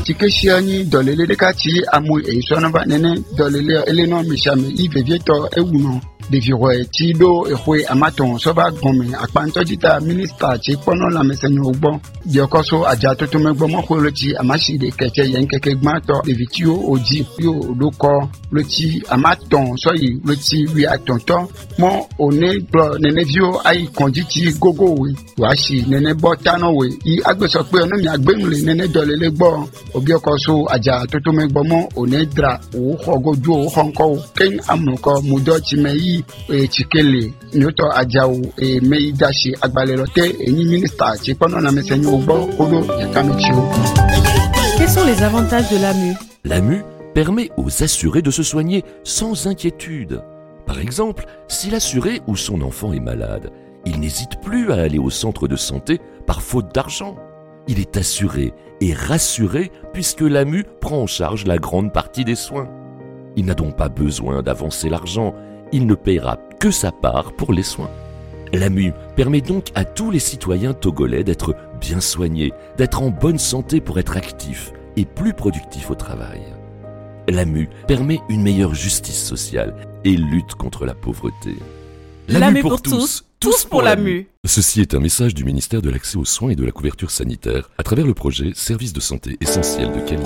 Etikeshiani dolele dekati amu eisonova nene dolele eleno mishame ivevieto ewuno deviroe tido ehwe amaton soba gome akpanto jita minister ti pono la mesenyo ogbo diokoso aja toto megbo mo kholochi amashi de keke yen keke gmato devitio oji yo loko loti amaton soyi loti wi atonto mo one bro nene vio ai konjiti gogo we washi nene botano we I agbeso pe onu mi agbenule nene dolele gbo obiokoso aja toto megbo mo one dra o khogoju o khonko ken amuko mudo chimeyi chikele nyoto ajawo meidashi agbalelote eni minister ti pono na mesenyo ogbo odo yakamechio. Quels sont les avantages de l'AMU? L'AMU permet aux assurés de se soigner sans inquiétude. Par exemple, si l'assuré ou son enfant est malade, il n'hésite plus à aller au centre de santé par faute d'argent. Il est assuré et rassuré puisque l'AMU prend en charge la grande partie des soins. Il n'a donc pas besoin d'avancer l'argent, il ne paiera que sa part pour les soins. L'AMU permet donc à tous les citoyens togolais d'être bien soignés, d'être en bonne santé pour être actifs et plus productifs au travail. L'AMU permet une meilleure justice sociale et lutte contre la pauvreté. L'AMU pour tous, tous pour l'AMU. Ceci est un message du ministère de l'Accès aux soins et de la couverture sanitaire à travers le projet Services de santé essentiels de qualité.